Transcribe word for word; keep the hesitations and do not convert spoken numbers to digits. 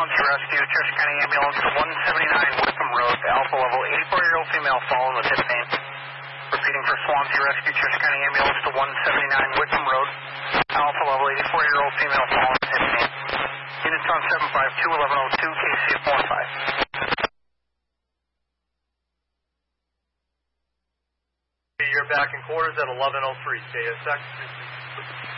Swansea Rescue, Church County Ambulance to one seventy-nine Wickham Road, Alpha level, eighty-four-year-old female fallen with hip pain. Repeating for Swansea Rescue, Church County Ambulance to one seventy-nine Wickham Road, Alpha level, eighty-four-year-old female fallen with hip pain. Units on seven five two, eleven oh two, K C F one five. You're back in quarters at eleven oh three, K S X.